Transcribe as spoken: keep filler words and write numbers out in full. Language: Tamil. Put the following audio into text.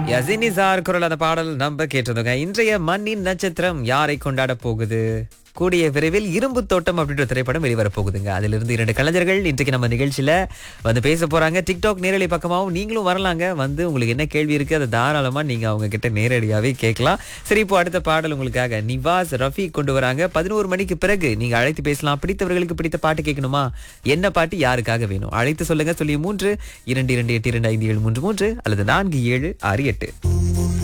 யசினி சார் குரல் அந்த பாடல் நம்ம கேட்டிருந்தோங்க. இன்றைய மண்ணின் நட்சத்திரம் யாரை கொண்டாட போகுது? கூடிய விரைவில் இரும்பு தோட்டம் அப்படின்ற திரைப்படம் வெளிவர போகுதுங்க. அதிலிருந்து இரண்டு கலைஞர்கள் இன்றைக்கு நம்ம நிகழ்ச்சியில வந்து பேச போறாங்க. டிக்டாக் நேரலை பக்கமாகவும் நீங்களும் வரலாங்க. வந்து உங்களுக்கு என்ன கேள்வி இருக்கு அதை தாராளமா நீங்க அவங்க கிட்ட நேரடியாவே கேட்கலாம். சரி, இப்போ அடுத்த பாடல் உங்களுக்காக நிவாஸ் ரஃபி கொண்டு வராங்க. பதினோரு மணிக்கு பிறகு நீங்க அழைத்து பேசலாம். பிடித்தவர்களுக்கு பிடித்த பாட்டு கேட்கணுமா? என்ன பாட்டு யாருக்காக வேணும்? அழைத்து சொல்லுங்க. சொல்லி மூன்று இரண்டு இரண்டு எட்டு இரண்டு ஐந்து ஏழு மூன்று மூன்று அல்லது நான்கு ஏழு ஆறு எட்டு.